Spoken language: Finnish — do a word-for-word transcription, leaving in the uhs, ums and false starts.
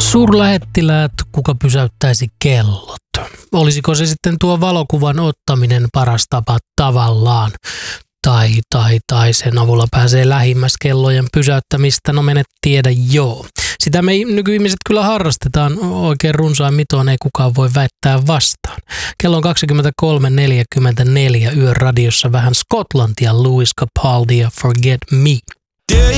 Suurlähettiläät, kuka pysäyttäisi kellot? Olisiko se sitten tuo valokuvan ottaminen paras tapa tavallaan? Tai, tai, tai sen avulla pääsee lähimmäs kellojen pysäyttämistä, no menet tiedä joo. Sitä me nykyihmiset kyllä harrastetaan oikein runsain mitoon, ei kukaan voi väittää vastaan. Kello on kaksikymmentäkolme neljäkymmentäneljä, Yön radiossa vähän Skotlantia, Lewis Capaldi ja Forget Me.